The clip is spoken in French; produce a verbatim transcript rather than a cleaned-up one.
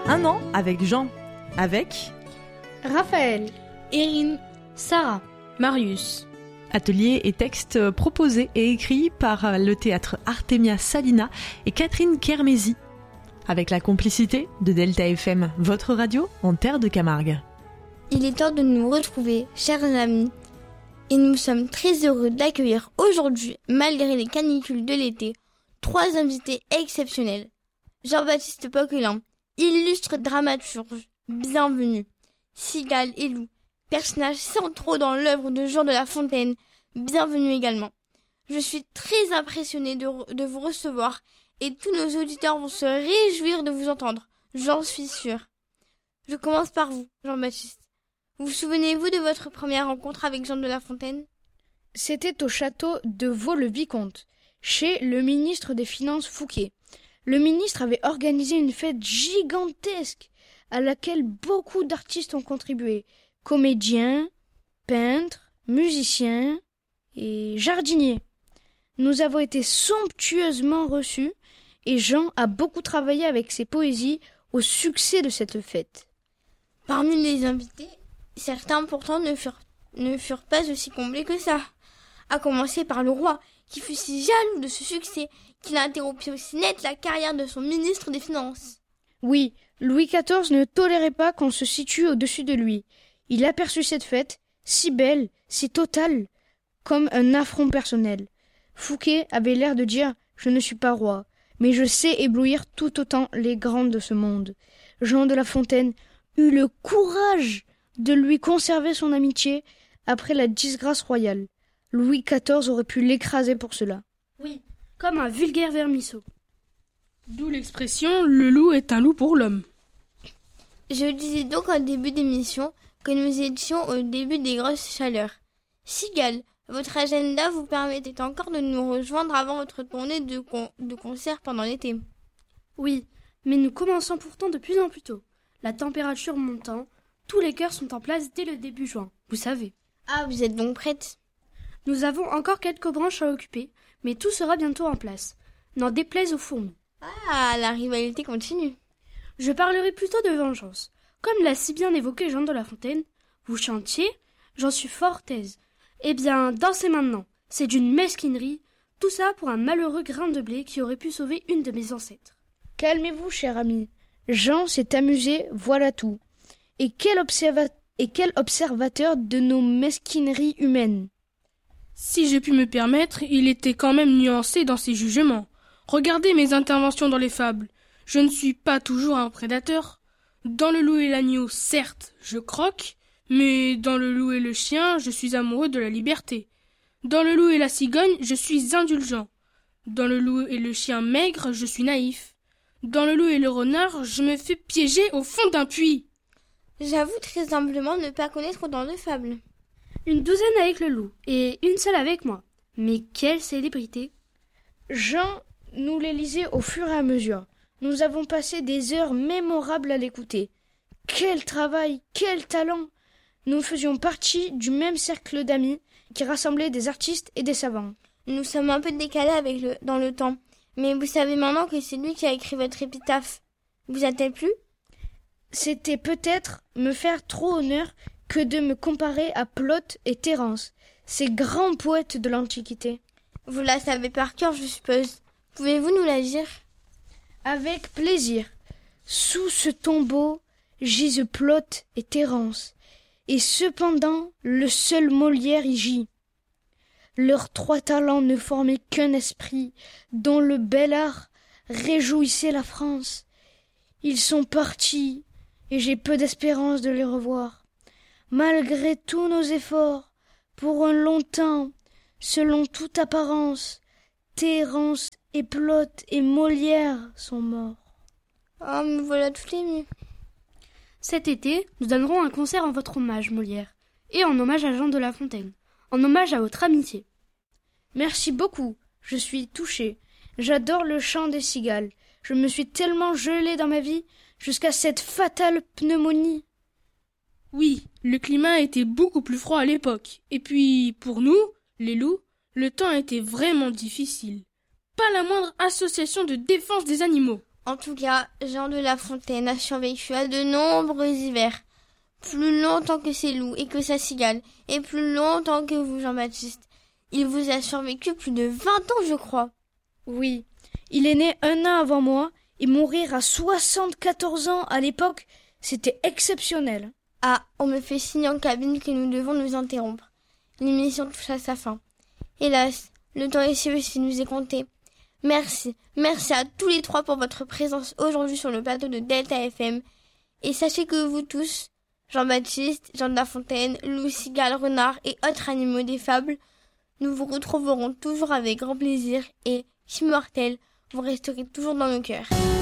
Un an avec Jean. Avec Raphaël, Erin, Sarah, Marius. Atelier et textes proposés et écrits par le théâtre Artemia Salina et Catherine Kermézy. Avec la complicité de Delta F M, votre radio en terre de Camargue. Il est temps de nous retrouver, chers amis, et nous sommes très heureux d'accueillir aujourd'hui, malgré les canicules de l'été, trois invités exceptionnels. Jean-Baptiste Poquelin, illustre dramaturge, bienvenue. Cigale et Lou, personnages centraux dans l'œuvre de Jean de La Fontaine, bienvenue également. Je suis très impressionnée de, re- de vous recevoir et tous nos auditeurs vont se réjouir de vous entendre, j'en suis sûre. Je commence par vous, Jean-Baptiste. Vous souvenez-vous de votre première rencontre avec Jean de La Fontaine ? C'était au château de Vaux-le-Vicomte, chez le ministre des Finances Fouquet. Le ministre avait organisé une fête gigantesque à laquelle beaucoup d'artistes ont contribué. Comédiens, peintres, musiciens et jardiniers. Nous avons été somptueusement reçus et Jean a beaucoup travaillé avec ses poésies au succès de cette fête. Parmi les invités, certains pourtant ne furent, ne furent pas aussi comblés que ça. À commencer par le roi, qui fut si jaloux de ce succès qu'il a interrompu aussi net la carrière de son ministre des Finances. Oui, Louis quatorze ne tolérait pas qu'on se situe au-dessus de lui. Il aperçut cette fête, si belle, si totale, comme un affront personnel. Fouquet avait l'air de dire « Je ne suis pas roi, mais je sais éblouir tout autant les grands de ce monde. » Jean de La Fontaine eut le courage de lui conserver son amitié après la disgrâce royale. Louis quatorze aurait pu l'écraser pour cela. Oui, comme un vulgaire vermisseau. D'où l'expression « le loup est un loup pour l'homme ». Je disais donc en début d'émission que nous étions au début des grosses chaleurs. Cigale, votre agenda vous permettait encore de nous rejoindre avant votre tournée de, con- de concert pendant l'été. Oui, mais nous commençons pourtant de plus en plus tôt. La température montant, tous les chœurs sont en place dès le début juin, vous savez. Ah, vous êtes donc prête ? Nous avons encore quelques branches à occuper, mais tout sera bientôt en place. N'en déplaise aux fourmis. Ah, la rivalité continue. Je parlerai plutôt de vengeance. Comme l'a si bien évoqué Jean de La Fontaine, vous chantiez, j'en suis fort aise. Eh bien, dansez maintenant. C'est d'une mesquinerie, tout ça pour un malheureux grain de blé qui aurait pu sauver une de mes ancêtres. Calmez-vous, cher ami. Jean s'est amusé, voilà tout. Et quel, observa- et quel observateur de nos mesquineries humaines. Si j'ai pu me permettre, il était quand même nuancé dans ses jugements. Regardez mes interventions dans les fables. Je ne suis pas toujours un prédateur. Dans Le Loup et l'Agneau, certes, je croque, mais dans Le Loup et le Chien, je suis amoureux de la liberté. Dans Le Loup et la Cigogne, je suis indulgent. Dans Le Loup et le Chien maigre, je suis naïf. Dans Le Loup et le Renard, je me fais piéger au fond d'un puits. J'avoue très humblement ne pas connaître autant de fables. Une douzaine avec le loup, et une seule avec moi. Mais quelle célébrité! Jean nous les lisait au fur et à mesure. Nous avons passé des heures mémorables à l'écouter. Quel travail, quel talent! Nous faisions partie du même cercle d'amis qui rassemblait des artistes et des savants. Nous sommes un peu décalés avec le, dans le temps, mais vous savez maintenant que c'est lui qui a écrit votre épitaphe. Vous a-t-elle plu ? C'était peut-être me faire trop honneur que de me comparer à Plaute et Terence, ces grands poètes de l'Antiquité. Vous la savez par cœur, je suppose. Pouvez-vous nous la dire ? Avec plaisir. Sous ce tombeau gisent Plaute et Terence, et cependant le seul Molière y gît. Leurs trois talents ne formaient qu'un esprit, dont le bel art réjouissait la France. Ils sont partis, et j'ai peu d'espérance de les revoir. Malgré tous nos efforts, pour un long temps, selon toute apparence, Terence et Plaute et Molière sont morts. Oh, me voilà tout émue. Cet été, nous donnerons un concert en votre hommage, Molière, et en hommage à Jean de La Fontaine, en hommage à votre amitié. Merci beaucoup, je suis touchée. J'adore le chant des cigales. Je me suis tellement gelée dans ma vie jusqu'à cette fatale pneumonie. Oui, le climat était beaucoup plus froid à l'époque. Et puis, pour nous, les loups, le temps était vraiment difficile. Pas la moindre association de défense des animaux. En tout cas, Jean de La Fontaine a survécu à de nombreux hivers. Plus longtemps que ses loups et que sa cigale, et plus longtemps que vous, Jean-Baptiste. Il vous a survécu plus de vingt ans, je crois. Oui, il est né un an avant moi, et mourir à soixante-quatorze ans à l'époque, c'était exceptionnel. Ah, on me fait signe en cabine que nous devons nous interrompre. L'émission touche à sa fin. Hélas, le temps ici aussi nous est compté. Merci, merci à tous les trois pour votre présence aujourd'hui sur le plateau de Delta F M. Et sachez que vous tous, Jean-Baptiste, Jean de La Fontaine, loup, cigale, renard et autres animaux des fables, nous vous retrouverons toujours avec grand plaisir et, immortels, vous resterez toujours dans nos cœurs.